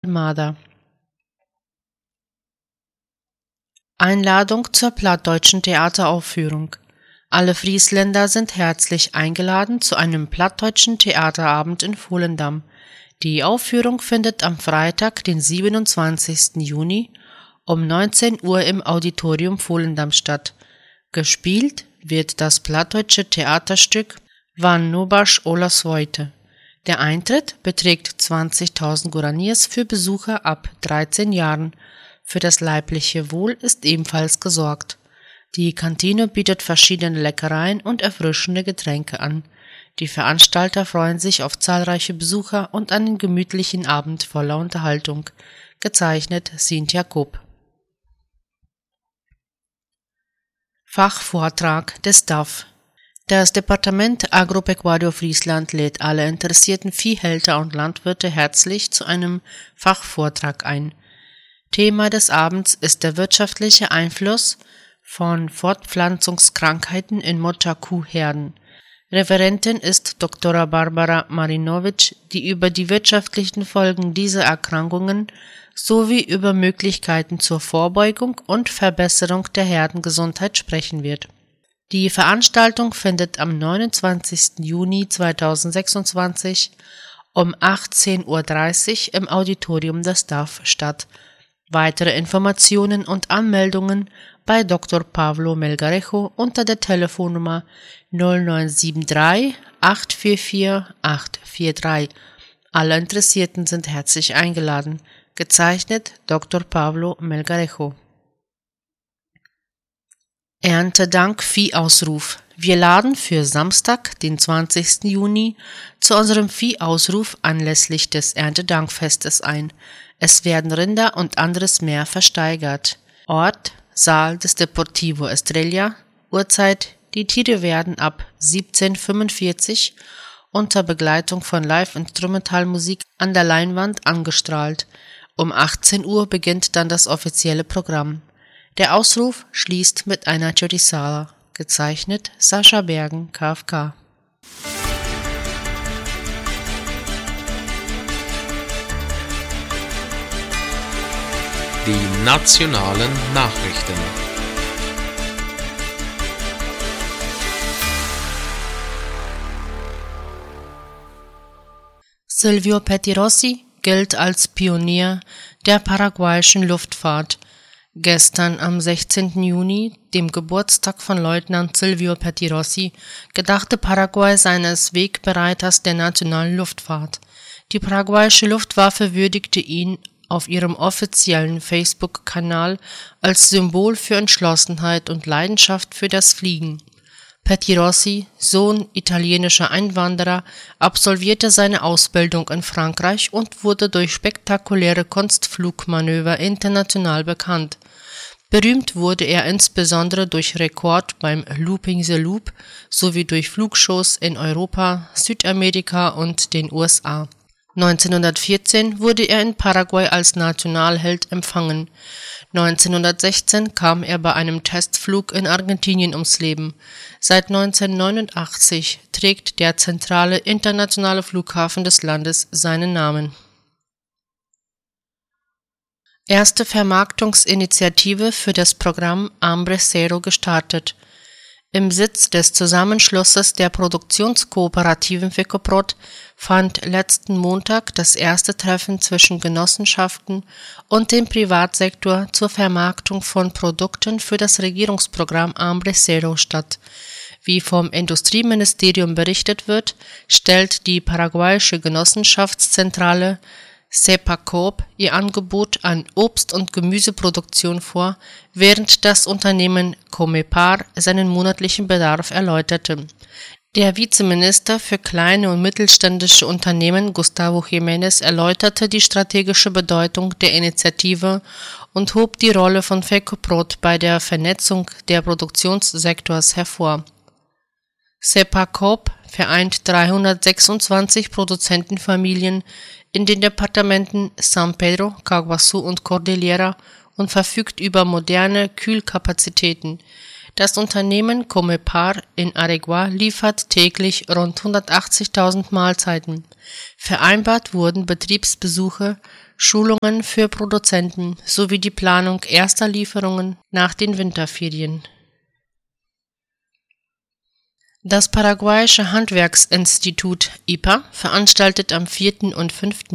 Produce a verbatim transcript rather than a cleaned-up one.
Almada. Einladung zur plattdeutschen Theateraufführung. Alle Friesländer sind herzlich eingeladen zu einem plattdeutschen Theaterabend in Volendam. Die Aufführung findet am Freitag, den siebenundzwanzigsten Juni um neunzehn Uhr im Auditorium Volendam statt. Gespielt wird das plattdeutsche Theaterstück Van Nobaš Ola Svojte. Der Eintritt beträgt zwanzigtausend Guaraniers für Besucher ab dreizehn Jahren. Für das leibliche Wohl ist ebenfalls gesorgt. Die Kantine bietet verschiedene Leckereien und erfrischende Getränke an. Die Veranstalter freuen sich auf zahlreiche Besucher und einen gemütlichen Abend voller Unterhaltung. Gezeichnet Cynthia Kopp. Fachvortrag des D A F. Das Departement Agropecuario Friesland lädt alle interessierten Viehhälter und Landwirte herzlich zu einem Fachvortrag ein. Thema des Abends ist der wirtschaftliche Einfluss von Fortpflanzungskrankheiten in Mutterkuhherden. Referentin ist Doktor Barbara Marinovic, die über die wirtschaftlichen Folgen dieser Erkrankungen sowie über Möglichkeiten zur Vorbeugung und Verbesserung der Herdengesundheit sprechen wird. Die Veranstaltung findet am neunundzwanzigsten Juni zweitausendsechsundzwanzig um achtzehn Uhr dreißig im Auditorium des D A F statt. Weitere Informationen und Anmeldungen bei Doktor Pablo Melgarejo unter der Telefonnummer null neun sieben drei acht vier vier acht vier drei. Alle Interessierten sind herzlich eingeladen. Gezeichnet Doktor Pablo Melgarejo. Erntedank Viehausruf. Wir laden für Samstag, den zwanzigsten Juni, zu unserem Viehausruf anlässlich des Erntedankfestes ein. Es werden Rinder und anderes mehr versteigert. Ort: Saal des Deportivo Estrella. Uhrzeit: die Tiere werden ab siebzehn Uhr fünfundvierzig unter Begleitung von Live-Instrumentalmusik an der Leinwand angestrahlt. Um achtzehn Uhr beginnt dann das offizielle Programm. Der Ausruf schließt mit einer Chorizada. Gezeichnet Sascha Bergen, K F K. Die nationalen Nachrichten. Silvio Pettirossi gilt als Pionier der paraguayischen Luftfahrt. Gestern am sechzehnten Juni, dem Geburtstag von Leutnant Silvio Pettirossi, gedachte Paraguay seines Wegbereiters der nationalen Luftfahrt. Die paraguayische Luftwaffe würdigte ihn auf ihrem offiziellen Facebook-Kanal als Symbol für Entschlossenheit und Leidenschaft für das Fliegen. Pettirossi, Sohn italienischer Einwanderer, absolvierte seine Ausbildung in Frankreich und wurde durch spektakuläre Kunstflugmanöver international bekannt. Berühmt wurde er insbesondere durch Rekord beim Looping the Loop sowie durch Flugshows in Europa, Südamerika und den U S A. neunzehnhundertvierzehn wurde er in Paraguay als Nationalheld empfangen. neunzehnhundertsechzehn kam er bei einem Testflug in Argentinien ums Leben. Seit neunzehnhundertneunundachtzig trägt der zentrale internationale Flughafen des Landes seinen Namen. Erste Vermarktungsinitiative für das Programm Hambre Cero gestartet. Im Sitz des Zusammenschlusses der Produktionskooperativen Fecoprod fand letzten Montag das erste Treffen zwischen Genossenschaften und dem Privatsektor zur Vermarktung von Produkten für das Regierungsprogramm Hambre Cero statt. Wie vom Industrieministerium berichtet wird, stellt die paraguayische Genossenschaftszentrale Sepacoop ihr Angebot an Obst- und Gemüseproduktion vor, während das Unternehmen Comepar seinen monatlichen Bedarf erläuterte. Der Vizeminister für kleine und mittelständische Unternehmen Gustavo Jiménez erläuterte die strategische Bedeutung der Initiative und hob die Rolle von Fecoprod bei der Vernetzung der Produktionssektors hervor. Sepacoop vereint dreihundertsechsundzwanzig Produzentenfamilien in den Departementen San Pedro, Caguazú und Cordillera und verfügt über moderne Kühlkapazitäten. Das Unternehmen Comepar in Areguá liefert täglich rund hundertachtzigtausend Mahlzeiten. Vereinbart wurden Betriebsbesuche, Schulungen für Produzenten sowie die Planung erster Lieferungen nach den Winterferien. Das Paraguayische Handwerksinstitut I P A veranstaltet am vierten und fünften